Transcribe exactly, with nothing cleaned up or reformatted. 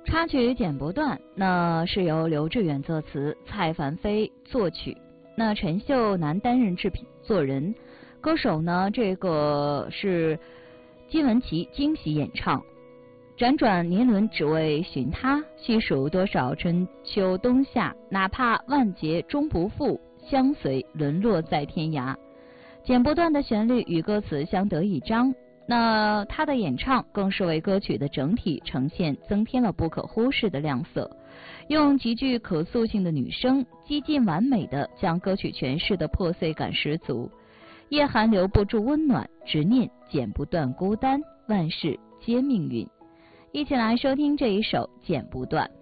插曲剪不断，那是由刘志远作词，蔡凡飞作曲，那陈秀楠担任制作人，歌手呢这个是金文岐惊喜演唱。辗转年轮只为寻他，细数多少春秋冬夏，哪怕万劫终不复，相随沦落在天涯。剪不断的旋律与歌词相得益彰，那他的演唱更是为歌曲的整体呈现增添了不可忽视的亮色，用极具可塑性的女声，几近完美的将歌曲诠释的破碎感十足。夜寒留不住温暖，执念剪不断孤单，万事皆命运。一起来收听这一首《剪不断》。